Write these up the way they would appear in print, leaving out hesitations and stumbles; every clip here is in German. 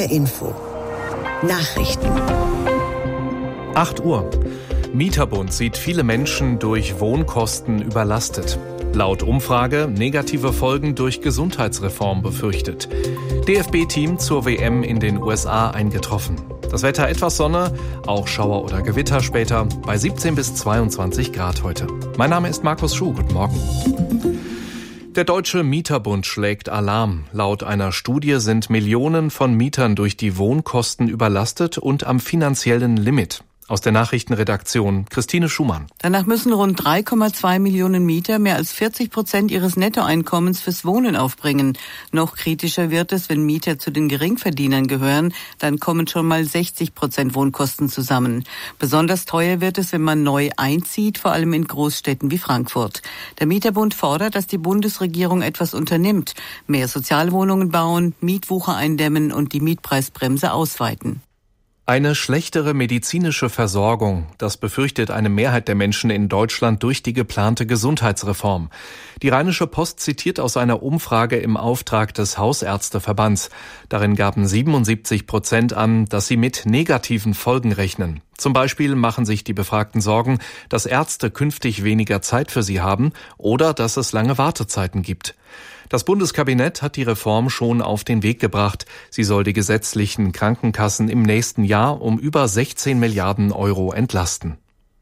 NDR Info. Nachrichten. 8 Uhr. Mieterbund sieht viele Menschen durch Wohnkosten überlastet. Laut Umfrage negative Folgen durch Gesundheitsreform befürchtet. DFB-Team zur WM in den USA eingetroffen. Das Wetter etwas Sonne, auch Schauer oder Gewitter später, bei 17 bis 22 Grad heute. Mein Name ist Markus Schuh, guten Morgen. Der Deutsche Mieterbund schlägt Alarm. Laut einer Studie sind Millionen von Mietern durch die Wohnkosten überlastet und am finanziellen Limit. Aus der Nachrichtenredaktion Christine Schumann. Danach müssen rund 3,2 Millionen Mieter mehr als 40% ihres Nettoeinkommens fürs Wohnen aufbringen. Noch kritischer wird es, wenn Mieter zu den Geringverdienern gehören, dann kommen schon mal 60% Wohnkosten zusammen. Besonders teuer wird es, wenn man neu einzieht, vor allem in Großstädten wie Frankfurt. Der Mieterbund fordert, dass die Bundesregierung etwas unternimmt, mehr Sozialwohnungen bauen, Mietwucher eindämmen und die Mietpreisbremse ausweiten. Eine schlechtere medizinische Versorgung, das befürchtet eine Mehrheit der Menschen in Deutschland durch die geplante Gesundheitsreform. Die Rheinische Post zitiert aus einer Umfrage im Auftrag des Hausärzteverbands. Darin gaben 77% an, dass sie mit negativen Folgen rechnen. Zum Beispiel machen sich die Befragten Sorgen, dass Ärzte künftig weniger Zeit für sie haben oder dass es lange Wartezeiten gibt. Das Bundeskabinett hat die Reform schon auf den Weg gebracht. Sie soll die gesetzlichen Krankenkassen im nächsten Jahr um über 16 Milliarden Euro entlasten.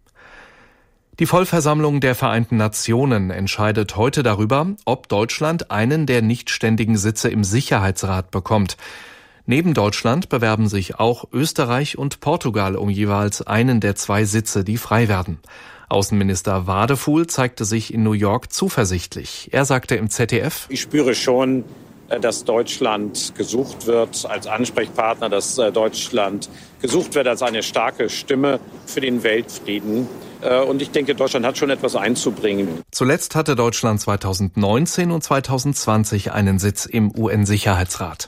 Die Vollversammlung der Vereinten Nationen entscheidet heute darüber, ob Deutschland einen der nichtständigen Sitze im Sicherheitsrat bekommt. Neben Deutschland bewerben sich auch Österreich und Portugal um jeweils einen der 2 Sitze, die frei werden. Außenminister Wadefuhl zeigte sich in New York zuversichtlich. Er sagte im ZDF: Ich spüre schon, dass Deutschland gesucht wird als Ansprechpartner, dass Deutschland gesucht wird als eine starke Stimme für den Weltfrieden. Und ich denke, Deutschland hat schon etwas einzubringen. Zuletzt hatte Deutschland 2019 und 2020 einen Sitz im UN-Sicherheitsrat.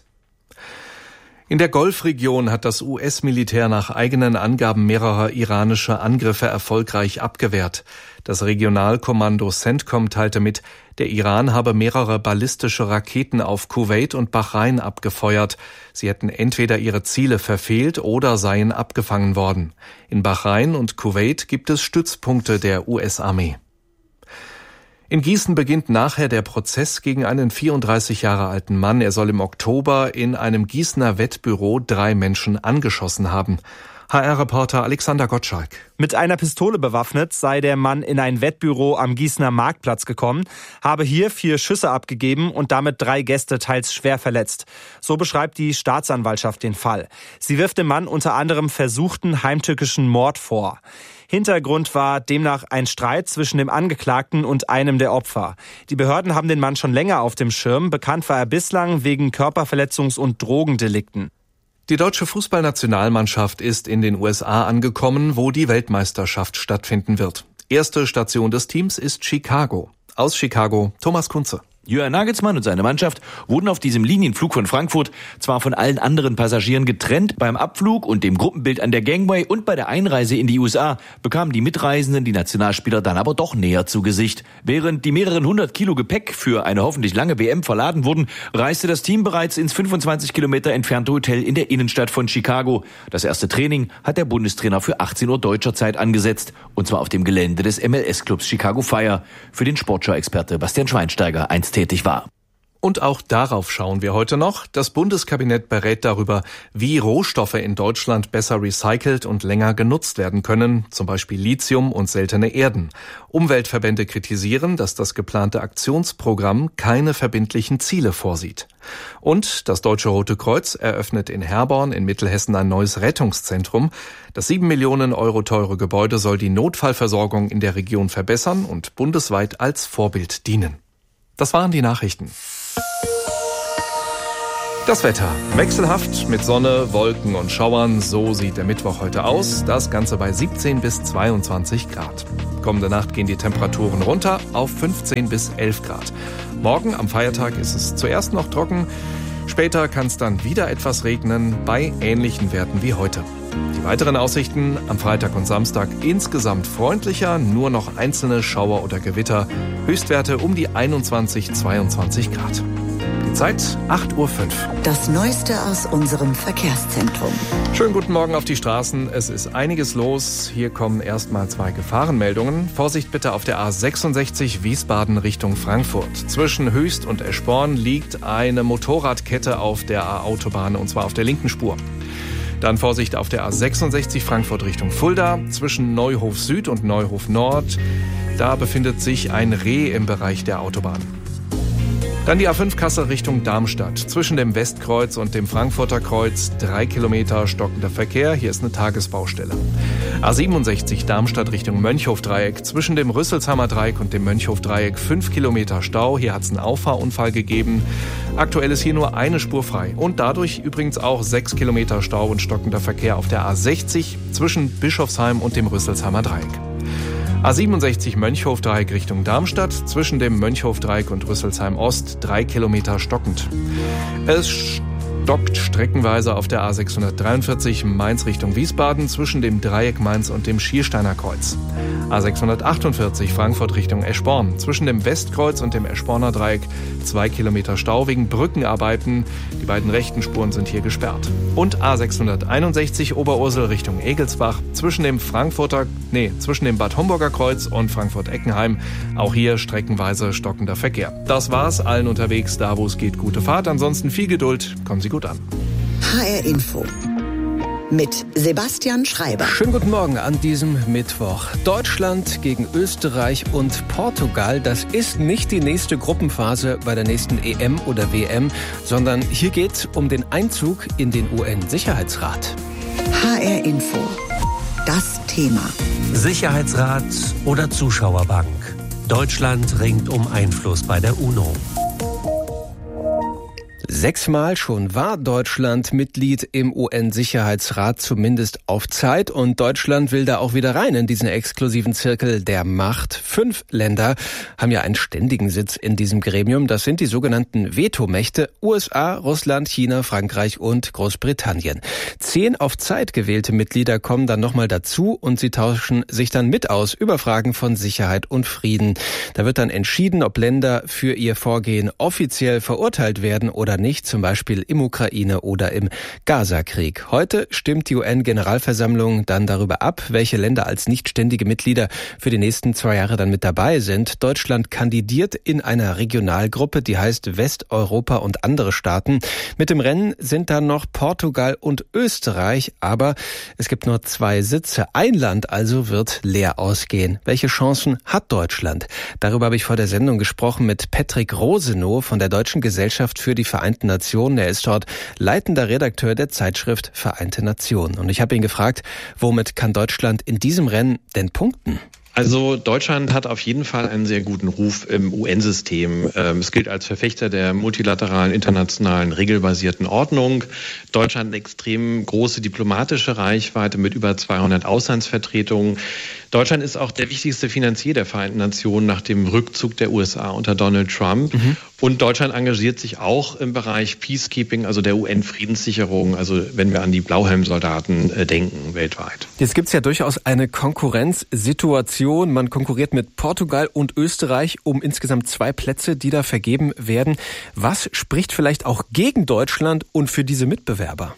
In der Golfregion hat das US-Militär nach eigenen Angaben mehrerer iranische Angriffe erfolgreich abgewehrt. Das Regionalkommando CENTCOM teilte mit, der Iran habe mehrere ballistische Raketen auf Kuwait und Bahrain abgefeuert. Sie hätten entweder ihre Ziele verfehlt oder seien abgefangen worden. In Bahrain und Kuwait gibt es Stützpunkte der US-Armee. In Gießen beginnt nachher der Prozess gegen einen 34 Jahre alten Mann. Er soll im Oktober in einem Gießener Wettbüro 3 Menschen angeschossen haben. HR-Reporter Alexander Gottschalk. Mit einer Pistole bewaffnet sei der Mann in ein Wettbüro am Gießener Marktplatz gekommen, habe hier 4 Schüsse abgegeben und damit 3 Gäste teils schwer verletzt. So beschreibt die Staatsanwaltschaft den Fall. Sie wirft dem Mann unter anderem versuchten heimtückischen Mord vor. Hintergrund war demnach ein Streit zwischen dem Angeklagten und einem der Opfer. Die Behörden haben den Mann schon länger auf dem Schirm. Bekannt war er bislang wegen Körperverletzungs- und Drogendelikten. Die deutsche Fußballnationalmannschaft ist in den USA angekommen, wo die Weltmeisterschaft stattfinden wird. Erste Station des Teams ist Chicago. Aus Chicago, Thomas Kunze. Jürgen Nagelsmann und seine Mannschaft wurden auf diesem Linienflug von Frankfurt zwar von allen anderen Passagieren getrennt, beim Abflug und dem Gruppenbild an der Gangway und bei der Einreise in die USA bekamen die Mitreisenden die Nationalspieler dann aber doch näher zu Gesicht. Während die mehreren 100 Kilo Gepäck für eine hoffentlich lange WM verladen wurden, reiste das Team bereits ins 25 Kilometer entfernte Hotel in der Innenstadt von Chicago. Das erste Training hat der Bundestrainer für 18 Uhr deutscher Zeit angesetzt, und zwar auf dem Gelände des MLS-Clubs Chicago Fire, für den Sportschau-Experte Bastian Schweinsteiger einst tätig war. Und auch darauf schauen wir heute noch. Das Bundeskabinett berät darüber, wie Rohstoffe in Deutschland besser recycelt und länger genutzt werden können, zum Beispiel Lithium und seltene Erden. Umweltverbände kritisieren, dass das geplante Aktionsprogramm keine verbindlichen Ziele vorsieht. Und das Deutsche Rote Kreuz eröffnet in Herborn in Mittelhessen ein neues Rettungszentrum. Das 7 Millionen Euro teure Gebäude soll die Notfallversorgung in der Region verbessern und bundesweit als Vorbild dienen. Das waren die Nachrichten. Das Wetter. Wechselhaft mit Sonne, Wolken und Schauern. So sieht der Mittwoch heute aus. Das Ganze bei 17 bis 22 Grad. Kommende Nacht gehen die Temperaturen runter auf 15 bis 11 Grad. Morgen am Feiertag ist es zuerst noch trocken. Später kann es dann wieder etwas regnen bei ähnlichen Werten wie heute. Die weiteren Aussichten am Freitag und Samstag insgesamt freundlicher, nur noch einzelne Schauer oder Gewitter. Höchstwerte um die 21, 22 Grad. Zeit 8:05 Uhr. Das Neueste aus unserem Verkehrszentrum. Schönen guten Morgen auf die Straßen. Es ist einiges los. Hier kommen erstmal 2 Gefahrenmeldungen. Vorsicht bitte auf der A66 Wiesbaden Richtung Frankfurt. Zwischen Höchst und Eschborn liegt eine Motorradkette auf der A-Autobahn, und zwar auf der linken Spur. Dann Vorsicht auf der A66 Frankfurt Richtung Fulda. Zwischen Neuhof Süd und Neuhof Nord. Da befindet sich ein Reh im Bereich der Autobahn. Dann die A5 Kassel Richtung Darmstadt. Zwischen dem Westkreuz und dem Frankfurter Kreuz 3 Kilometer stockender Verkehr. Hier ist eine Tagesbaustelle. A67 Darmstadt Richtung Mönchhofdreieck. Zwischen dem Rüsselsheimer Dreieck und dem Mönchhofdreieck 5 Kilometer Stau. Hier hat es einen Auffahrunfall gegeben. Aktuell ist hier nur eine Spur frei. Und dadurch übrigens auch 6 Kilometer Stau und stockender Verkehr auf der A60 zwischen Bischofsheim und dem Rüsselsheimer Dreieck. A67 Mönchhofdreieck Richtung Darmstadt, zwischen dem Mönchhofdreieck und Rüsselsheim Ost 3 Kilometer stockend. Es stockt streckenweise auf der A643 Mainz Richtung Wiesbaden zwischen dem Dreieck Mainz und dem Schiersteiner Kreuz. A648 Frankfurt Richtung Eschborn, zwischen dem Westkreuz und dem Eschborner Dreieck 2 Kilometer Stau wegen Brückenarbeiten. Die beiden rechten Spuren sind hier gesperrt. Und A661 Oberursel Richtung Egelsbach, zwischen dem Bad Homburger Kreuz und Frankfurt-Eckenheim. Auch hier streckenweise stockender Verkehr. Das war's. Allen unterwegs, da wo es geht, gute Fahrt. Ansonsten viel Geduld. Kommen Sie gut an. HR Info mit Sebastian Schreiber. Schönen guten Morgen an diesem Mittwoch. Deutschland gegen Österreich und Portugal. Das ist nicht die nächste Gruppenphase bei der nächsten EM oder WM, sondern hier geht es um den Einzug in den UN-Sicherheitsrat. HR Info. Das Thema. Sicherheitsrat oder Zuschauerbank. Deutschland ringt um Einfluss bei der UNO. 6-mal schon war Deutschland Mitglied im UN-Sicherheitsrat, zumindest auf Zeit. Und Deutschland will da auch wieder rein in diesen exklusiven Zirkel der Macht. 5 Länder haben ja einen ständigen Sitz in diesem Gremium. Das sind die sogenannten Vetomächte: USA, Russland, China, Frankreich und Großbritannien. 10 auf Zeit gewählte Mitglieder kommen dann nochmal dazu und sie tauschen sich dann mit aus über Fragen von Sicherheit und Frieden. Da wird dann entschieden, ob Länder für ihr Vorgehen offiziell verurteilt werden oder nicht, zum Beispiel im Ukraine- oder im Gaza-Krieg. Heute stimmt die UN-Generalversammlung dann darüber ab, welche Länder als nichtständige Mitglieder für die nächsten 2 Jahre dann mit dabei sind. Deutschland kandidiert in einer Regionalgruppe, die heißt Westeuropa und andere Staaten. Mit dem Rennen sind dann noch Portugal und Österreich, aber es gibt nur 2 Sitze. Ein Land also wird leer ausgehen. Welche Chancen hat Deutschland? Darüber habe ich vor der Sendung gesprochen mit Patrick Rosenow von der Deutschen Gesellschaft für die Vereinten Nationen. Er ist dort leitender Redakteur der Zeitschrift Vereinte Nationen. Und ich habe ihn gefragt, womit kann Deutschland in diesem Rennen denn punkten? Also Deutschland hat auf jeden Fall einen sehr guten Ruf im UN-System. Es gilt als Verfechter der multilateralen, internationalen, regelbasierten Ordnung. Deutschland hat eine extrem große diplomatische Reichweite mit über 200 Auslandsvertretungen. Deutschland ist auch der wichtigste Finanzier der Vereinten Nationen nach dem Rückzug der USA unter Donald Trump. Und Deutschland engagiert sich auch im Bereich Peacekeeping, also der UN-Friedenssicherung, also wenn wir an die Blauhelm-Soldaten denken weltweit. Jetzt gibt es ja durchaus eine Konkurrenzsituation. Man konkurriert mit Portugal und Österreich um insgesamt 2 Plätze, die da vergeben werden. Was spricht vielleicht auch gegen Deutschland und für diese Mitbewerber?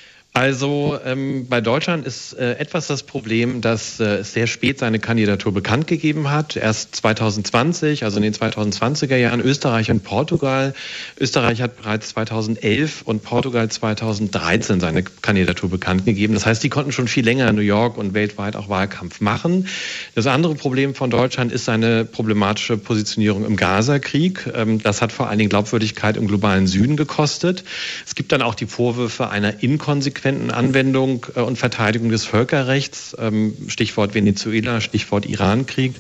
Also bei Deutschland ist etwas das Problem, dass es sehr spät seine Kandidatur bekannt gegeben hat. Erst 2020, also in den 2020er Jahren, Österreich und Portugal. Österreich hat bereits 2011 und Portugal 2013 seine Kandidatur bekannt gegeben. Das heißt, die konnten schon viel länger in New York und weltweit auch Wahlkampf machen. Das andere Problem von Deutschland ist seine problematische Positionierung im Gaza-Krieg. Das hat vor allen Dingen Glaubwürdigkeit im globalen Süden gekostet. Es gibt dann auch die Vorwürfe einer inkonsequenten Anwendung und Verteidigung des Völkerrechts, Stichwort Venezuela, Stichwort Irankrieg.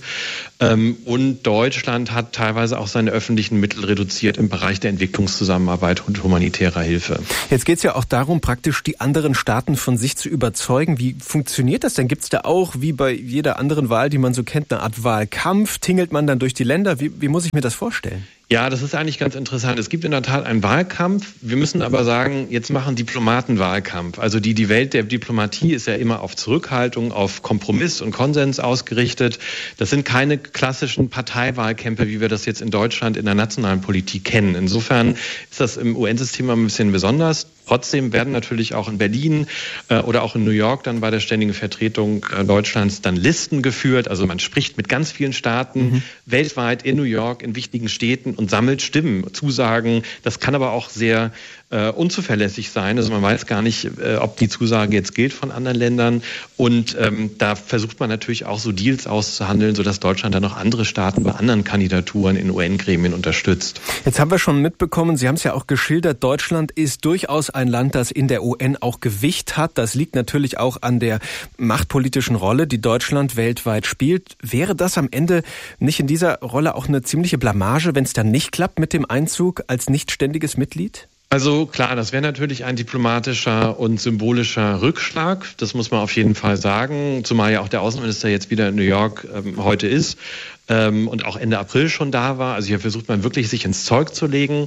Und Deutschland hat teilweise auch seine öffentlichen Mittel reduziert im Bereich der Entwicklungszusammenarbeit und humanitärer Hilfe. Jetzt geht es ja auch darum, praktisch die anderen Staaten von sich zu überzeugen. Wie funktioniert das denn? Gibt es da auch, wie bei jeder anderen Wahl, die man so kennt, eine Art Wahlkampf? Tingelt man dann durch die Länder? Wie muss ich mir das vorstellen? Ja, das ist eigentlich ganz interessant. Es gibt in der Tat einen Wahlkampf. Wir müssen aber sagen, jetzt machen Diplomaten Wahlkampf. Also die Welt der Diplomatie ist ja immer auf Zurückhaltung, auf Kompromiss und Konsens ausgerichtet. Das sind keine klassischen Parteiwahlkämpfe, wie wir das jetzt in Deutschland in der nationalen Politik kennen. Insofern ist das im UN-System ein bisschen besonders. Trotzdem werden natürlich auch in Berlin oder auch in New York dann bei der Ständigen Vertretung Deutschlands dann Listen geführt. Also man spricht mit ganz vielen Staaten weltweit in New York, in wichtigen Städten und sammelt Stimmen, Zusagen. Das kann aber auch sehr unzuverlässig sein. Also man weiß gar nicht, ob die Zusage jetzt gilt von anderen Ländern. Und da versucht man natürlich auch so Deals auszuhandeln, sodass Deutschland dann noch andere Staaten bei anderen Kandidaturen in UN-Gremien unterstützt. Jetzt haben wir schon mitbekommen, Sie haben es ja auch geschildert, Deutschland ist durchaus ein Land, das in der UN auch Gewicht hat. Das liegt natürlich auch an der machtpolitischen Rolle, die Deutschland weltweit spielt. Wäre das am Ende nicht in dieser Rolle auch eine ziemliche Blamage, wenn es dann nicht klappt mit dem Einzug als nicht ständiges Mitglied? Also klar, das wäre natürlich ein diplomatischer und symbolischer Rückschlag. Das muss man auf jeden Fall sagen, zumal ja auch der Außenminister jetzt wieder in New York heute ist und auch Ende April schon da war. Also hier versucht man wirklich, sich ins Zeug zu legen.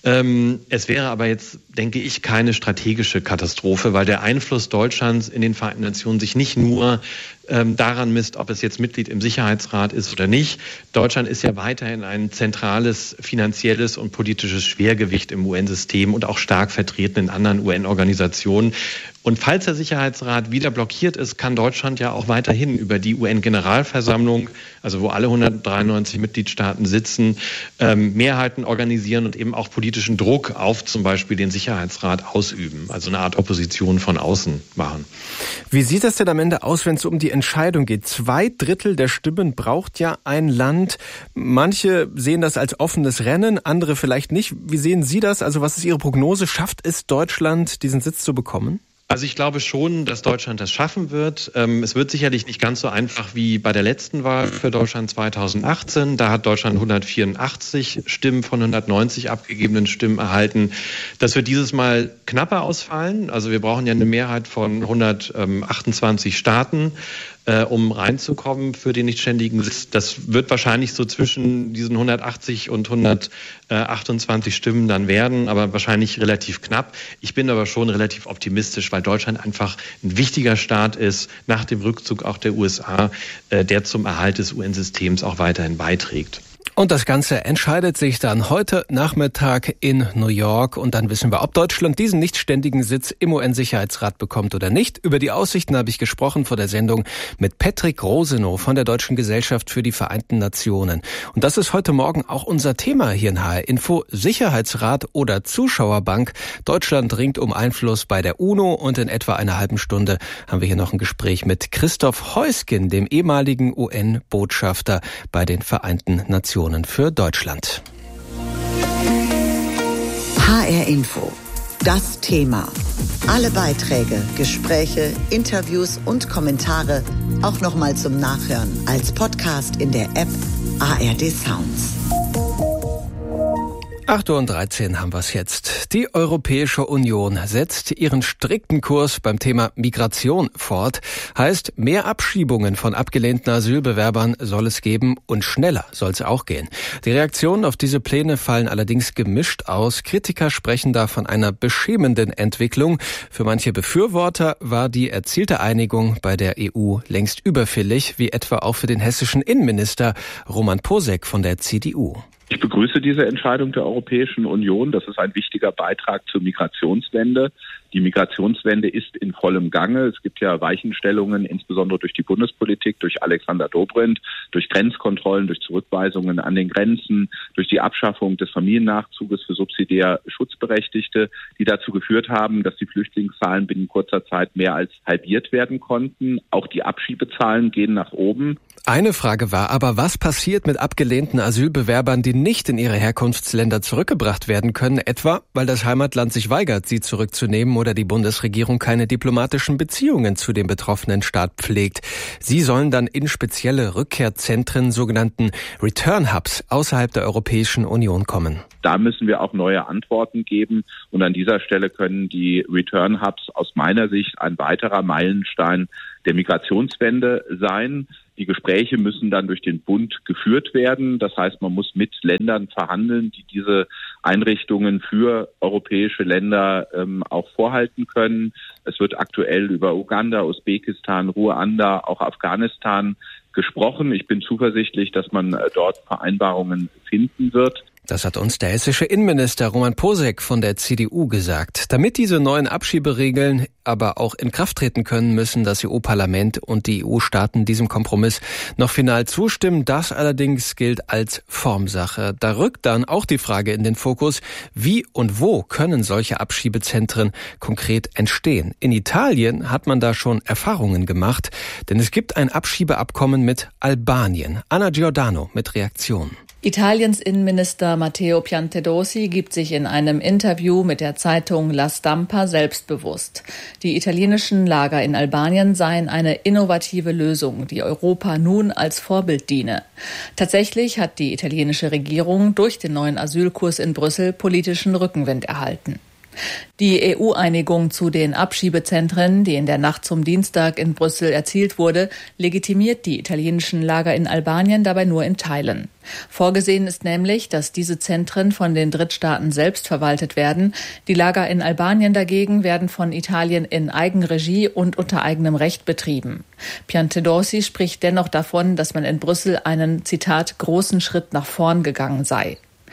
Es wäre aber jetzt, denke ich, keine strategische Katastrophe, weil der Einfluss Deutschlands in den Vereinten Nationen sich nicht nur daran misst, ob es jetzt Mitglied im Sicherheitsrat ist oder nicht. Deutschland ist ja weiterhin ein zentrales finanzielles und politisches Schwergewicht im UN-System und auch stark vertreten in anderen UN-Organisationen. Und falls der Sicherheitsrat wieder blockiert ist, kann Deutschland ja auch weiterhin über die UN-Generalversammlung, also wo alle 193 Mitgliedstaaten sitzen, Mehrheiten organisieren und eben auch politischen Druck auf zum Beispiel den Sicherheitsrat ausüben. Also eine Art Opposition von außen machen. Wie sieht das denn am Ende aus, wenn es um die Entscheidung geht? 2/3 der Stimmen braucht ja ein Land. Manche sehen das als offenes Rennen, andere vielleicht nicht. Wie sehen Sie das? Also was ist Ihre Prognose? Schafft es Deutschland, diesen Sitz zu bekommen? Also ich glaube schon, dass Deutschland das schaffen wird. Es wird sicherlich nicht ganz so einfach wie bei der letzten Wahl für Deutschland 2018. Da hat Deutschland 184 Stimmen von 190 abgegebenen Stimmen erhalten. Das wird dieses Mal knapper ausfallen. Also wir brauchen ja eine Mehrheit von 128 Staaten, um reinzukommen für den nichtständigen Sitz. Das wird wahrscheinlich so zwischen diesen 180 und 128 Stimmen dann werden, aber wahrscheinlich relativ knapp. Ich bin aber schon relativ optimistisch, weil Deutschland einfach ein wichtiger Staat ist, nach dem Rückzug auch der USA, der zum Erhalt des UN-Systems auch weiterhin beiträgt. Und das Ganze entscheidet sich dann heute Nachmittag in New York. Und dann wissen wir, ob Deutschland diesen nichtständigen Sitz im UN-Sicherheitsrat bekommt oder nicht. Über die Aussichten habe ich gesprochen vor der Sendung mit Patrick Rosenow von der Deutschen Gesellschaft für die Vereinten Nationen. Und das ist heute Morgen auch unser Thema hier in HR Info. Sicherheitsrat oder Zuschauerbank. Deutschland ringt um Einfluss bei der UNO. Und in etwa einer halben Stunde haben wir hier noch ein Gespräch mit Christoph Heusgen, dem ehemaligen UN-Botschafter bei den Vereinten Nationen für Deutschland. HR Info. Das Thema. Alle Beiträge, Gespräche, Interviews und Kommentare auch nochmal zum Nachhören als Podcast in der App ARD Sounds. 8:13 Uhr haben wir es jetzt. Die Europäische Union setzt ihren strikten Kurs beim Thema Migration fort. Heißt, mehr Abschiebungen von abgelehnten Asylbewerbern soll es geben und schneller soll es auch gehen. Die Reaktionen auf diese Pläne fallen allerdings gemischt aus. Kritiker sprechen da von einer beschämenden Entwicklung. Für manche Befürworter war die erzielte Einigung bei der EU längst überfällig, wie etwa auch für den hessischen Innenminister Roman Posek von der CDU. Ich begrüße diese Entscheidung der Europäischen Union. Das ist ein wichtiger Beitrag zur Migrationswende. Die Migrationswende ist in vollem Gange. Es gibt ja Weichenstellungen, insbesondere durch die Bundespolitik, durch Alexander Dobrindt, durch Grenzkontrollen, durch Zurückweisungen an den Grenzen, durch die Abschaffung des Familiennachzuges für subsidiär Schutzberechtigte, die dazu geführt haben, dass die Flüchtlingszahlen binnen kurzer Zeit mehr als halbiert werden konnten. Auch die Abschiebezahlen gehen nach oben. Eine Frage war aber, was passiert mit abgelehnten Asylbewerbern, die nicht in ihre Herkunftsländer zurückgebracht werden können, etwa weil das Heimatland sich weigert, sie zurückzunehmen oder die Bundesregierung keine diplomatischen Beziehungen zu dem betroffenen Staat pflegt. Sie sollen dann in spezielle Rückkehrzentren, sogenannten Return Hubs, außerhalb der Europäischen Union kommen. Da müssen wir auch neue Antworten geben. Und an dieser Stelle können die Return Hubs aus meiner Sicht ein weiterer Meilenstein der Migrationswende sein. Die Gespräche müssen dann durch den Bund geführt werden. Das heißt, man muss mit Ländern verhandeln, die diese Einrichtungen für europäische Länder auch vorhalten können. Es wird aktuell über Uganda, Usbekistan, Ruanda, auch Afghanistan gesprochen. Ich bin zuversichtlich, dass man dort Vereinbarungen finden wird. Das hat uns der hessische Innenminister Roman Posek von der CDU gesagt. Damit diese neuen Abschieberegeln aber auch in Kraft treten können, müssen das EU-Parlament und die EU-Staaten diesem Kompromiss noch final zustimmen. Das allerdings gilt als Formsache. Da rückt dann auch die Frage in den Fokus, wie und wo können solche Abschiebezentren konkret entstehen? In Italien hat man da schon Erfahrungen gemacht, denn es gibt ein Abschiebeabkommen mit Albanien. Anna Giordano mit Reaktion. Italiens Innenminister Matteo Piantedosi gibt sich in einem Interview mit der Zeitung La Stampa selbstbewusst. Die italienischen Lager in Albanien seien eine innovative Lösung, die Europa nun als Vorbild diene. Tatsächlich hat die italienische Regierung durch den neuen Asylkurs in Brüssel politischen Rückenwind erhalten. Die EU-Einigung zu den Abschiebezentren, die in der Nacht zum Dienstag in Brüssel erzielt wurde, legitimiert die italienischen Lager in Albanien dabei nur in Teilen. Vorgesehen ist nämlich, dass diese Zentren von den Drittstaaten selbst verwaltet werden. Die Lager in Albanien dagegen werden von Italien in Eigenregie und unter eigenem Recht betrieben. Piantedosi spricht dennoch davon, dass man in Brüssel einen, Zitat, großen Schritt nach vorn gegangen sei.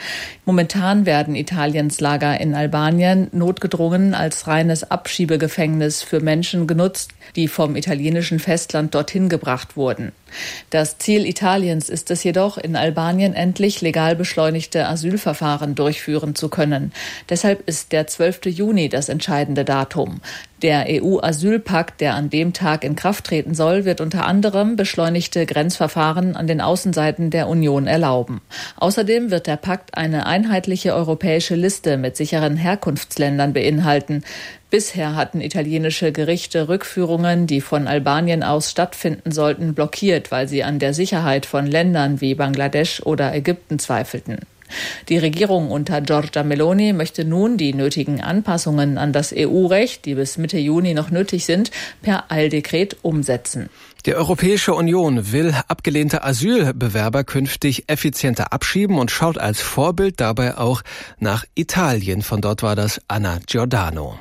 Momentan werden Italiens Lager in Albanien notgedrungen als reines Abschiebegefängnis für Menschen genutzt, die vom italienischen Festland dorthin gebracht wurden. Das Ziel Italiens ist es jedoch, in Albanien endlich legal beschleunigte Asylverfahren durchführen zu können. Deshalb ist der 12. Juni das entscheidende Datum. Der EU-Asylpakt, der an dem Tag in Kraft treten soll, wird unter anderem beschleunigte Grenzverfahren an den Außenseiten der Union erlauben. Außerdem wird der Pakt eine einheitliche europäische Liste mit sicheren Herkunftsländern beinhalten. Bisher hatten italienische Gerichte Rückführungen, die von Albanien aus stattfinden sollten, blockiert, weil sie an der Sicherheit von Ländern wie Bangladesch oder Ägypten zweifelten. Die Regierung unter Giorgia Meloni möchte nun die nötigen Anpassungen an das EU-Recht, die bis Mitte Juni noch nötig sind, per Eildekret umsetzen. Die Europäische Union will abgelehnte Asylbewerber künftig effizienter abschieben und schaut als Vorbild dabei auch nach Italien. Von dort war das Anna Giordano.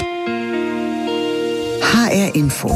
HR Info.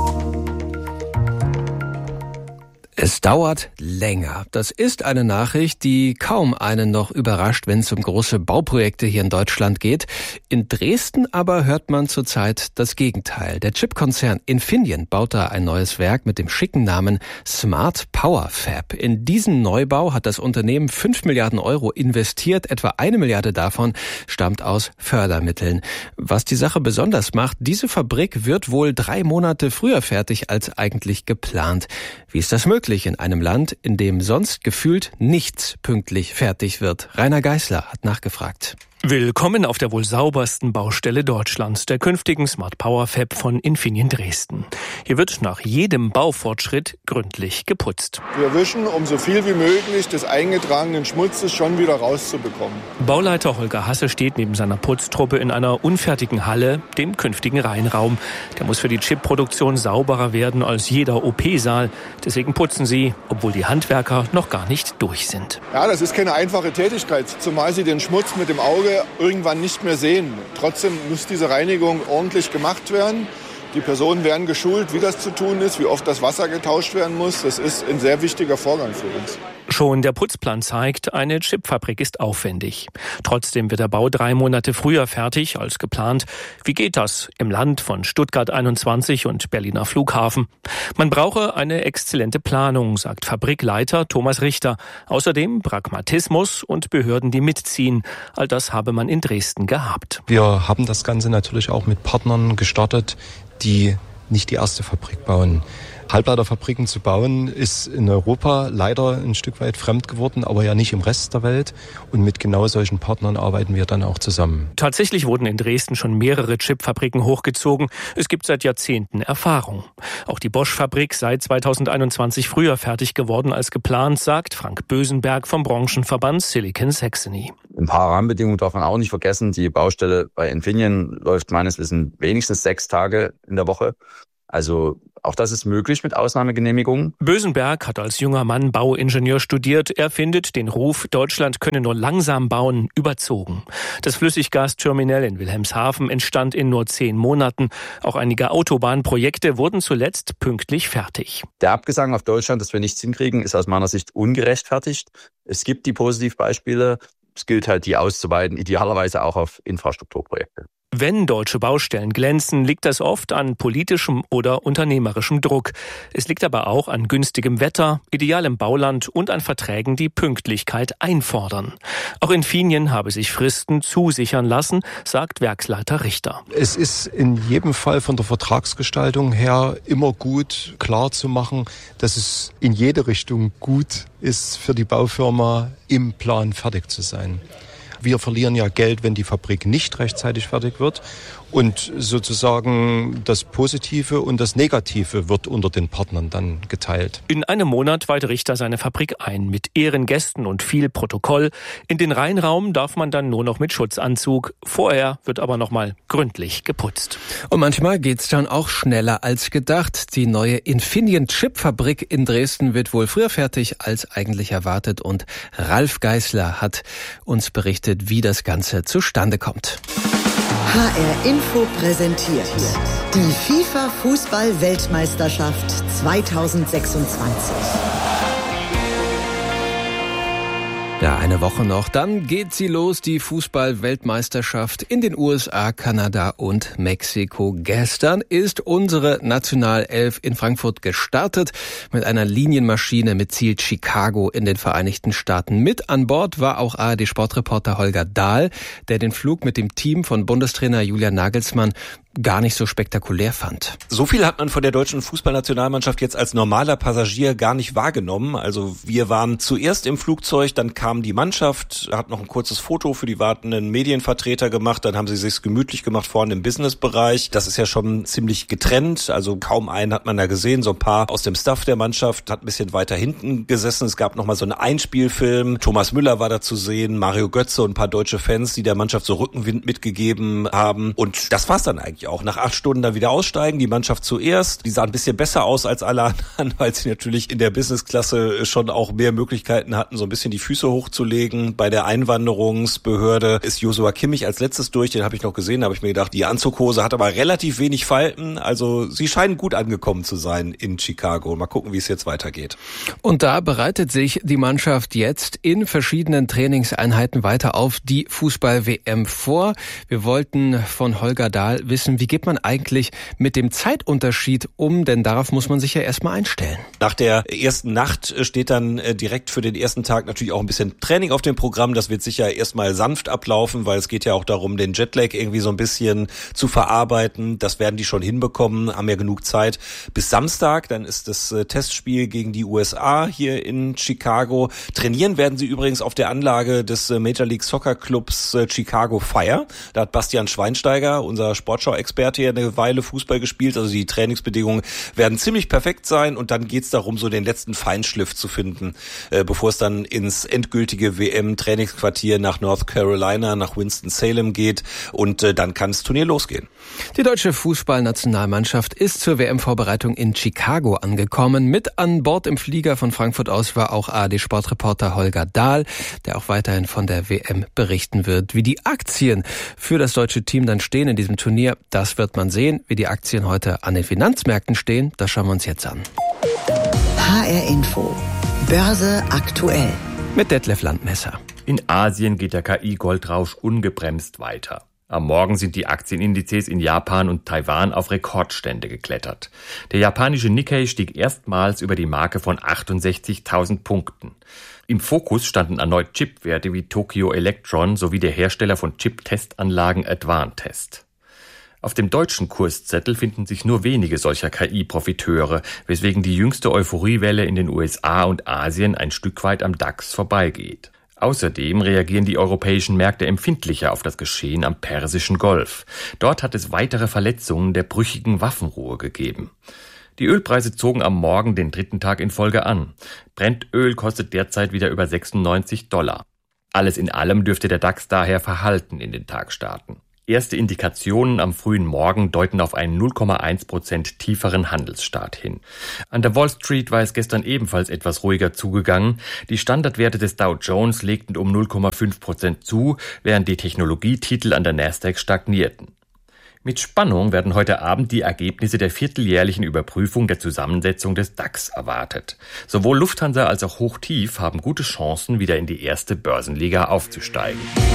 Es dauert länger. Das ist eine Nachricht, die kaum einen noch überrascht, wenn es um große Bauprojekte hier in Deutschland geht. In Dresden aber hört man zurzeit das Gegenteil. Der Chipkonzern Infineon baut da ein neues Werk mit dem schicken Namen Smart Power Fab. In diesen Neubau hat das Unternehmen 5 Milliarden Euro investiert. Etwa 1 Milliarde davon stammt aus Fördermitteln. Was die Sache besonders macht, diese Fabrik wird wohl 3 Monate früher fertig als eigentlich geplant. Wie ist das möglich in einem Land, in dem sonst gefühlt nichts pünktlich fertig wird? Rainer Geißler hat nachgefragt. Willkommen auf der wohl saubersten Baustelle Deutschlands, der künftigen Smart Power Fab von Infineon Dresden. Hier wird nach jedem Baufortschritt gründlich geputzt. Wir wischen, um so viel wie möglich des eingetragenen Schmutzes schon wieder rauszubekommen. Bauleiter Holger Hasse steht neben seiner Putztruppe in einer unfertigen Halle, dem künftigen Reihenraum. Der muss für die Chipproduktion sauberer werden als jeder OP-Saal. Deswegen putzen sie, obwohl die Handwerker noch gar nicht durch sind. Ja, das ist keine einfache Tätigkeit, zumal sie den Schmutz mit dem Auge irgendwann nicht mehr sehen. Trotzdem muss diese Reinigung ordentlich gemacht werden. Die Personen werden geschult, wie das zu tun ist, wie oft das Wasser getauscht werden muss. Das ist ein sehr wichtiger Vorgang für uns. Schon der Putzplan zeigt, eine Chipfabrik ist aufwendig. Trotzdem wird der Bau 3 Monate früher fertig als geplant. Wie geht das im Land von Stuttgart 21 und Berliner Flughafen? Man brauche eine exzellente Planung, sagt Fabrikleiter Thomas Richter. Außerdem Pragmatismus und Behörden, die mitziehen. All das habe man in Dresden gehabt. Wir haben das Ganze natürlich auch mit Partnern gestartet, die nicht die erste Fabrik bauen. Halbleiterfabriken zu bauen, ist in Europa leider ein Stück weit fremd geworden, aber ja nicht im Rest der Welt. Und mit genau solchen Partnern arbeiten wir dann auch zusammen. Tatsächlich wurden in Dresden schon mehrere Chipfabriken hochgezogen. Es gibt seit Jahrzehnten Erfahrung. Auch die Bosch-Fabrik sei 2021 früher fertig geworden als geplant, sagt Frank Bösenberg vom Branchenverband Silicon Saxony. Ein paar Rahmenbedingungen darf man auch nicht vergessen. Die Baustelle bei Infineon läuft meines Wissens wenigstens 6 Tage in der Woche. Also auch das ist möglich mit Ausnahmegenehmigungen. Bösenberg hat als junger Mann Bauingenieur studiert. Er findet den Ruf, Deutschland könne nur langsam bauen, überzogen. Das Flüssiggasterminal in Wilhelmshaven entstand in nur 10 Monaten. Auch einige Autobahnprojekte wurden zuletzt pünktlich fertig. Der Abgesang auf Deutschland, dass wir nichts hinkriegen, ist aus meiner Sicht ungerechtfertigt. Es gibt die Positivbeispiele. Es gilt halt, die auszuweiten, idealerweise auch auf Infrastrukturprojekte. Wenn deutsche Baustellen glänzen, liegt das oft an politischem oder unternehmerischem Druck. Es liegt aber auch an günstigem Wetter, idealem Bauland und an Verträgen, die Pünktlichkeit einfordern. Auch Infineon habe sich Fristen zusichern lassen, sagt Werksleiter Richter. Es ist in jedem Fall von der Vertragsgestaltung her immer gut, klar zu machen, dass es in jede Richtung gut ist für die Baufirma, im Plan fertig zu sein. Wir verlieren ja Geld, wenn die Fabrik nicht rechtzeitig fertig wird. Und sozusagen das Positive und das Negative wird unter den Partnern dann geteilt. In einem Monat weiht Richter seine Fabrik ein, mit Ehrengästen und viel Protokoll. In den Reinraum darf man dann nur noch mit Schutzanzug. Vorher wird aber nochmal gründlich geputzt. Und manchmal geht's dann auch schneller als gedacht. Die neue Infineon-Chip-Fabrik in Dresden wird wohl früher fertig als eigentlich erwartet. Und Ralf Geißler hat uns berichtet, wie das Ganze zustande kommt. HR Info präsentiert die FIFA-Fußball-Weltmeisterschaft 2026. Ja, eine Woche noch, dann geht sie los, die Fußball-Weltmeisterschaft in den USA, Kanada und Mexiko. Gestern ist unsere Nationalelf in Frankfurt gestartet mit einer Linienmaschine mit Ziel Chicago in den Vereinigten Staaten. Mit an Bord war auch ARD-Sportreporter Holger Dahl, der den Flug mit dem Team von Bundestrainer Julian Nagelsmann gar nicht so spektakulär fand. So viel hat man von der deutschen Fußballnationalmannschaft jetzt als normaler Passagier gar nicht wahrgenommen. Also wir waren zuerst im Flugzeug, dann kam die Mannschaft, hat noch ein kurzes Foto für die wartenden Medienvertreter gemacht, dann haben sie sich's gemütlich gemacht vorne im Businessbereich. Das ist ja schon ziemlich getrennt, also kaum einen hat man da gesehen. So ein paar aus dem Staff der Mannschaft hat ein bisschen weiter hinten gesessen. Es gab noch mal so einen Einspielfilm. Thomas Müller war da zu sehen, Mario Götze und ein paar deutsche Fans, die der Mannschaft so Rückenwind mitgegeben haben. Und das war's dann eigentlich auch. Nach 8 Stunden dann wieder aussteigen, die Mannschaft zuerst. Die sah ein bisschen besser aus als alle anderen, weil sie natürlich in der Businessklasse schon auch mehr Möglichkeiten hatten, so ein bisschen die Füße hochzulegen. Bei der Einwanderungsbehörde ist Joshua Kimmich als letztes durch, den habe ich noch gesehen, da habe ich mir gedacht, die Anzughose hat aber relativ wenig Falten, also sie scheinen gut angekommen zu sein in Chicago. Mal gucken, wie es jetzt weitergeht. Und da bereitet sich die Mannschaft jetzt in verschiedenen Trainingseinheiten weiter auf die Fußball-WM vor. Wir wollten von Holger Dahl wissen, wie geht man eigentlich mit dem Zeitunterschied um, denn darauf muss man sich ja erstmal einstellen. Nach der ersten Nacht steht dann direkt für den ersten Tag natürlich auch ein bisschen Training auf dem Programm. Das wird sicher erstmal sanft ablaufen, weil es geht ja auch darum, den Jetlag irgendwie so ein bisschen zu verarbeiten. Das werden die schon hinbekommen, haben ja genug Zeit. Bis Samstag, dann ist das Testspiel gegen die USA hier in Chicago. Trainieren werden sie übrigens auf der Anlage des Major League Soccer Clubs Chicago Fire. Da hat Bastian Schweinsteiger, unser Sportschau-Experte, hier eine Weile Fußball gespielt. Also die Trainingsbedingungen werden ziemlich perfekt sein und dann geht's darum, so den letzten Feinschliff zu finden, bevor es dann ins endgültige WM-Trainingsquartier nach North Carolina, nach Winston-Salem geht und dann kann das Turnier losgehen. Die deutsche Fußballnationalmannschaft ist zur WM-Vorbereitung in Chicago angekommen. Mit an Bord im Flieger von Frankfurt aus war auch ARD-Sportreporter Holger Dahl, der auch weiterhin von der WM berichten wird. Wie die Aktien für das deutsche Team dann stehen in diesem Turnier, das wird man sehen. Wie die Aktien heute an den Finanzmärkten stehen, das schauen wir uns jetzt an. HR Info. Börse aktuell. Mit Detlef Landmesser. In Asien geht der KI-Goldrausch ungebremst weiter. Am Morgen sind die Aktienindizes in Japan und Taiwan auf Rekordstände geklettert. Der japanische Nikkei stieg erstmals über die Marke von 68.000 Punkten. Im Fokus standen erneut Chipwerte wie Tokyo Electron sowie der Hersteller von Chip-Testanlagen Advantest. Auf dem deutschen Kurszettel finden sich nur wenige solcher KI-Profiteure, weswegen die jüngste Euphoriewelle in den USA und Asien ein Stück weit am DAX vorbeigeht. Außerdem reagieren die europäischen Märkte empfindlicher auf das Geschehen am Persischen Golf. Dort hat es weitere Verletzungen der brüchigen Waffenruhe gegeben. Die Ölpreise zogen am Morgen den 3. Tag in Folge an. Brennöl kostet derzeit wieder über $96. Alles in allem dürfte der DAX daher verhalten in den Tag starten. Erste Indikationen am frühen Morgen deuten auf einen 0,1% tieferen Handelsstart hin. An der Wall Street war es gestern ebenfalls etwas ruhiger zugegangen. Die Standardwerte des Dow Jones legten um 0,5% zu, während die Technologietitel an der Nasdaq stagnierten. Mit Spannung werden heute Abend die Ergebnisse der vierteljährlichen Überprüfung der Zusammensetzung des DAX erwartet. Sowohl Lufthansa als auch Hochtief haben gute Chancen, wieder in die erste Börsenliga aufzusteigen.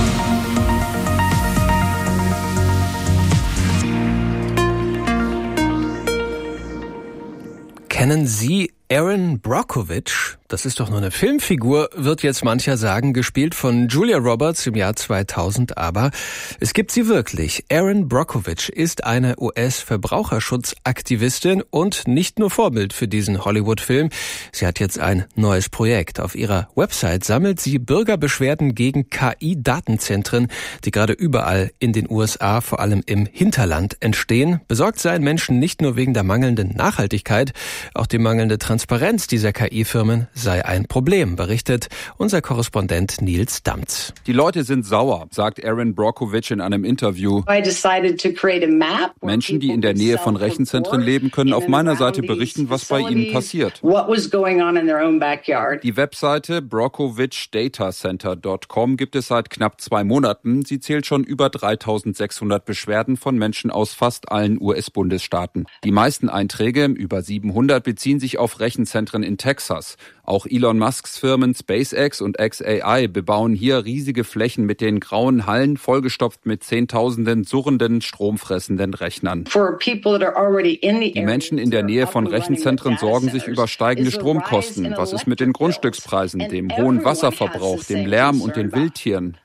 Kennen Sie Erin Brockovich? Das ist doch nur eine Filmfigur, wird jetzt mancher sagen, gespielt von Julia Roberts im Jahr 2000. Aber es gibt sie wirklich. Erin Brockovich ist eine US-Verbraucherschutzaktivistin und nicht nur Vorbild für diesen Hollywood-Film. Sie hat jetzt ein neues Projekt. Auf ihrer Website sammelt sie Bürgerbeschwerden gegen KI-Datenzentren, die gerade überall in den USA, vor allem im Hinterland, entstehen. Besorgt seien Menschen nicht nur wegen der mangelnden Nachhaltigkeit, auch die mangelnde Transparenz dieser KI-Firmen sei ein Problem, berichtet unser Korrespondent Nils Damz. Die Leute sind sauer, sagt Erin Brockovich in einem Interview. Menschen, die in der Nähe von Rechenzentren leben, können auf meiner Seite berichten, was bei ihnen passiert. Die Webseite brockovichdatacenter.com gibt es seit knapp 2 Monaten. Sie zählt schon über 3.600 Beschwerden von Menschen aus fast allen US-Bundesstaaten. Die meisten Einträge, über 700, beziehen sich auf Rechenzentren in Texas. Auch Elon Musks Firmen SpaceX und xAI bebauen hier riesige Flächen mit den grauen Hallen, vollgestopft mit Zehntausenden surrenden, stromfressenden Rechnern. Die Menschen in der Nähe von Rechenzentren sorgen sich über steigende Stromkosten. Was ist mit den Grundstückspreisen, dem hohen Wasserverbrauch, dem Lärm und den Wildtieren?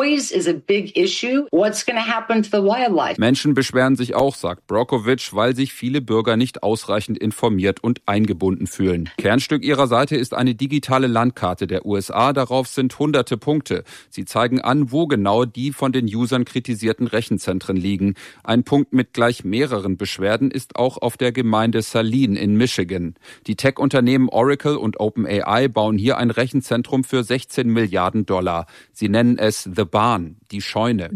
Menschen beschweren sich auch, sagt Brockovich, weil sich viele Bürger nicht ausreichend informiert und eingebunden fühlen. Kernstück ihrer Seite ist eine digitale Landkarte der USA. Darauf sind hunderte Punkte. Sie zeigen an, wo genau die von den Usern kritisierten Rechenzentren liegen. Ein Punkt mit gleich mehreren Beschwerden ist auch auf der Gemeinde Saline in Michigan. Die Tech-Unternehmen Oracle und OpenAI bauen hier ein Rechenzentrum für $16 Milliarden. Sie nennen es The Barn, die Scheune.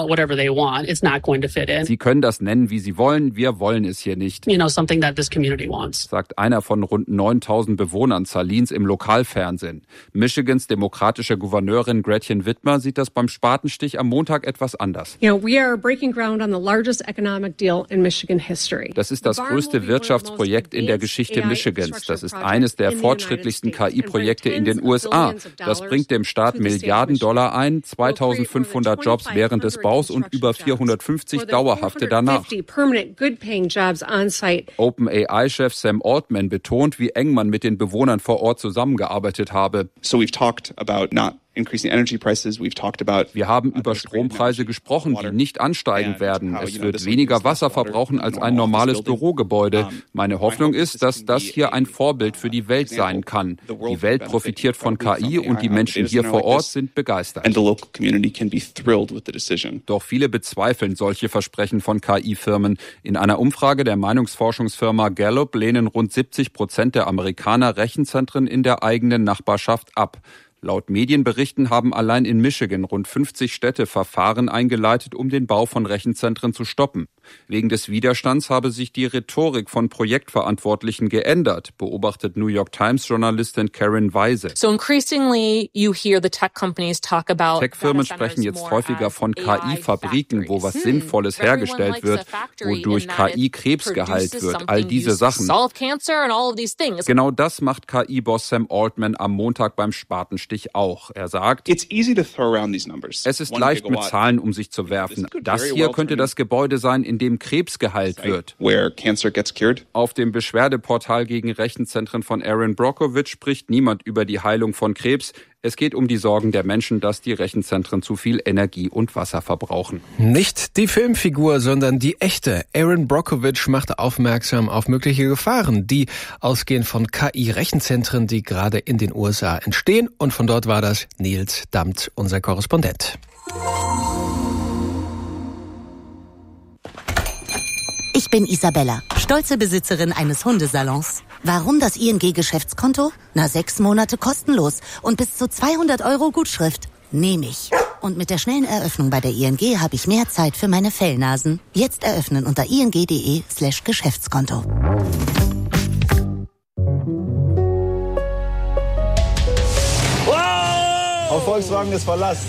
Sie können das nennen, wie sie wollen. Wir wollen es hier nicht, sagt einer von rund 9.000 Bewohnern Salines im Lokalfernsehen. Michigans demokratische Gouverneurin Gretchen Whitmer sieht das beim Spatenstich am Montag etwas anders. Das ist das größte Wirtschaftsprojekt in der Geschichte Michigans. Das ist eines der fortschrittlichsten KI-Projekte in den USA. Das bringt dem Staat Milliarden Dollar ein, 2.500 Jobs während des Baus und über 450 dauerhafte danach. OpenAI-Chef Sam Altman betont, wie eng man mit den Bewohnern vor Ort zusammengearbeitet habe. Wir haben über Strompreise gesprochen, die nicht ansteigen werden. Es wird weniger Wasser verbrauchen als ein normales Bürogebäude. Meine Hoffnung ist, dass das hier ein Vorbild für die Welt sein kann. Die Welt profitiert von KI und die Menschen hier vor Ort sind begeistert. Doch viele bezweifeln solche Versprechen von KI-Firmen. In einer Umfrage der Meinungsforschungsfirma Gallup lehnen rund 70% der Amerikaner Rechenzentren in der eigenen Nachbarschaft ab. Laut Medienberichten haben allein in Michigan rund 50 Städte Verfahren eingeleitet, um den Bau von Rechenzentren zu stoppen. Wegen des Widerstands habe sich die Rhetorik von Projektverantwortlichen geändert, beobachtet New York Times-Journalistin Karen Weise. Tech-Firmen sprechen jetzt häufiger von KI-Fabriken, wo was Sinnvolles hergestellt wird, wodurch KI Krebs geheilt wird, all diese Sachen. Genau das macht KI-Boss Sam Altman am Montag beim Spatenstich auch. Er sagt, es ist leicht, mit Zahlen um sich zu werfen. Das hier könnte das Gebäude sein, in dem Krebs geheilt wird. Auf dem Beschwerdeportal gegen Rechenzentren von Erin Brockovich spricht niemand über die Heilung von Krebs. Es geht um die Sorgen der Menschen, dass die Rechenzentren zu viel Energie und Wasser verbrauchen. Nicht die Filmfigur, sondern die echte. Erin Brockovich macht aufmerksam auf mögliche Gefahren, die ausgehen von KI-Rechenzentren, die gerade in den USA entstehen. Und von dort war das Nils Dammt, unser Korrespondent. Ich bin Isabella, stolze Besitzerin eines Hundesalons. Warum das ING-Geschäftskonto? 6 Monate kostenlos und bis zu 200 € Gutschrift. Nehme ich. Und mit der schnellen Eröffnung bei der ING habe ich mehr Zeit für meine Fellnasen. Jetzt eröffnen unter ing.de/Geschäftskonto. Auf Volkswagen ist Verlass.